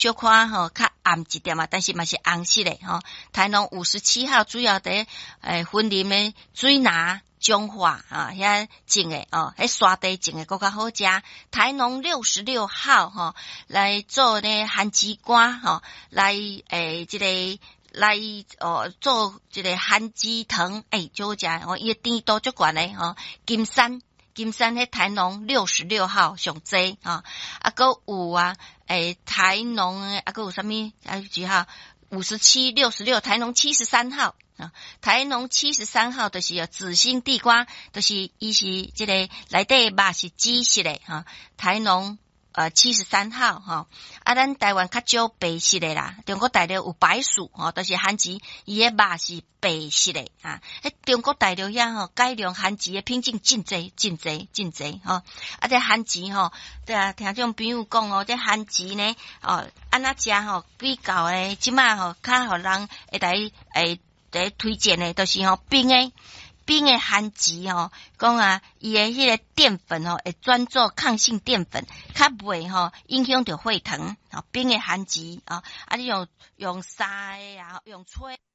小可吼较暗一点啊，但是嘛是红色的吼。台农57号主要伫分林的水拿中华啊，遐种的哦，迄沙地种的更较好食。台农66号吼来做呢番薯干吼，来即个。来做一个番薯糖，最好食哦，伊的甜度足悬诶吼。金山迄台农66号上济啊，搁有啊，台农诶，搁有啥物？几号？57、66，台农73号啊，台农73号就是紫心地瓜，就是伊是即个内底肉是紫色诶哈，台农。73号哈，咱台湾较少白色的啦，中国大陆有白薯吼，都是番薯，伊的肉是白色的啊。中国大陆遐吼改良番薯的品种真侪吼。这番薯吼，对啊，听种朋友讲哦，这番薯呢，安怎食吼比较诶，即马吼较互人会来推荐的，就是吼冰的番薯吼，讲啊，伊的迄个淀粉吼会转做抗性淀粉，较袂吼影响到血糖。冰的番薯啊，你用沙的啊，用吹。